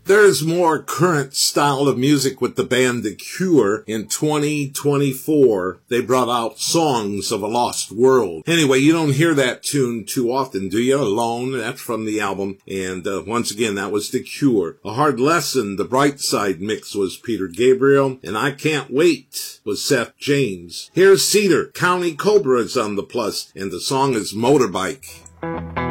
There's more current style of music with the band The Cure. In 2024, they brought out Songs of a Lost World. Anyway, you don't hear that tune too often, do you? Alone, that's from the album. And once again, that was The Cure. A Hard Lesson, the Bright Side mix was Peter Gabriel. And I Can't Wait was Seth James. Here's Cedar, County Cobras on the plus, and the song is Motorbike.